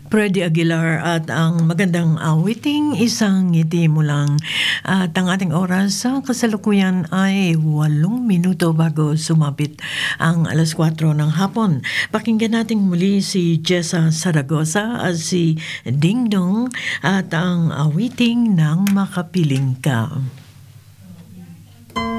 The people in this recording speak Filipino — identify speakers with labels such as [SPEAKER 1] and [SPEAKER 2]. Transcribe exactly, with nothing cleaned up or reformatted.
[SPEAKER 1] Freddy Aguilar at ang magandang awiting Isang Ngiti Mo Lang. At ang ating oras sa kasalukuyan ay walong minuto bago sumapit ang alas kwatro ng hapon. Pakinggan natin muli si Jessa Saragosa at si Ding Dong at ang awiting ng Makapiling Ka.